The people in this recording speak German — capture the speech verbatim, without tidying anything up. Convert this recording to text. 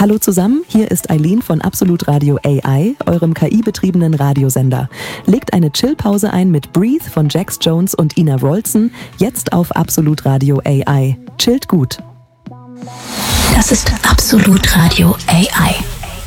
Hallo zusammen, hier ist Eileen von Absolut Radio A I, eurem K I-betriebenen Radiosender. Legt eine Chillpause ein mit Breathe von Jax Jones und Ina Wroldsen, jetzt auf Absolut Radio A I. Chillt gut. Das ist Absolut Radio A I.